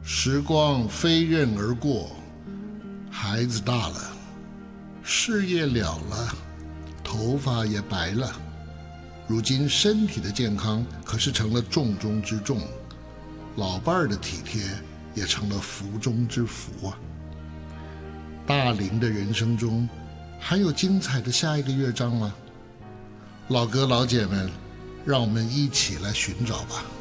时光飞刃而过，孩子大了，事业了了，头发也白了，如今身体的健康可是成了重中之重，老伴儿的体贴也成了福中之福啊。大龄的人生中，还有精彩的下一个乐章吗？老哥老姐们，让我们一起来寻找吧。